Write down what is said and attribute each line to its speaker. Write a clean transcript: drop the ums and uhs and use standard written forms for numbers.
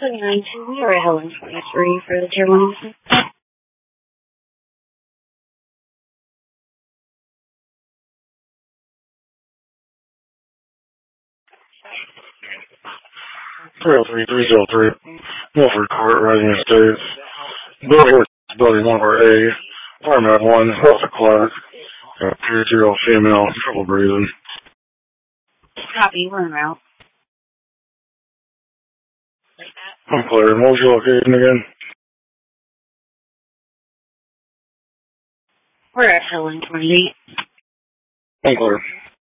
Speaker 1: 292, we are at Helen 23 for the Tier 1 instance.
Speaker 2: Trail 3303, Milford Court, Rising Estates. Building number A, Fireman 1, Health Clark, 2-0 female, trouble breathing.
Speaker 1: Copy, we're en route.
Speaker 2: I'm clear. What was your location again?
Speaker 1: We're at Helen 28.
Speaker 2: I'm clear.